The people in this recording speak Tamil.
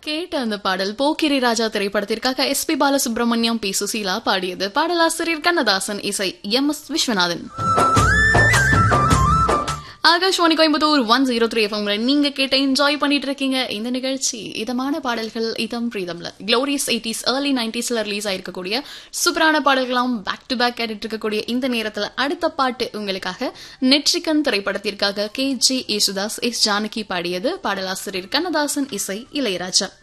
கேட்ட அந்த பாடல் போக்கிரி ராஜா திரைப்படத்திற்காக எஸ்பி பாலசுப்ரமணியம் பி சுசீலா பாடியது. பாடலாசிரியர் கண்ணதாசன், இசை எம்.எஸ். விஸ்வநாதன். ஆகாஷ்வாணி கோயம்புத்தூர் 103 FM நீங்க கேட்ட என்ஜாய் பண்ணிட்டு இருக்கீங்க இந்த நிகழ்ச்சி. இதமான பாடல்கள் இதம் பிரீதம்ல க்ளோரியஸ் 80s early 90sல ரிலீஸ் ஆயிருக்கக்கூடிய சூப்பரான பாடல்களாம் பேக் டு பேக் கேட்டுட்டு இருக்கக்கூடிய இந்த நேரத்துல அடுத்த பாட்டு உங்களுக்காக நெற்றிக்கன் திரைப்படத்திற்காக KG யேசுதாஸ், எஸ். ஜானகி பாடியது. பாடலாசிரியர் கண்ணதாசன், இசை இளையராஜா.